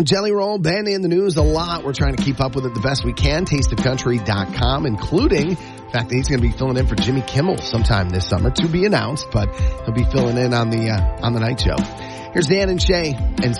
Jelly Roll, band in the news a lot. We're trying to keep up with it the best we can. Tasteofcountry.com, including the fact that he's going to be filling in for Jimmy Kimmel sometime this summer, to be announced, but he'll be filling in on the night show. Here's Dan and Shay and